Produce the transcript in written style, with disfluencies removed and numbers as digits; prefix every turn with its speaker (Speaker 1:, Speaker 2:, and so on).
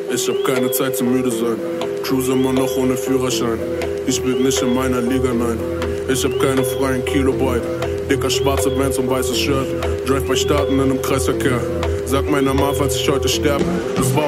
Speaker 1: Ich hab keine Zeit zum müde sein. Cruise immer noch ohne Führerschein. Ich bin nicht in meiner Liga, nein. Ich hab keine freien Kilobyte. Dicker schwarze Bands und weißes Shirt. Drive bei Starten in einem Kreisverkehr. Sag meiner Ma, falls ich heute sterbe. Das war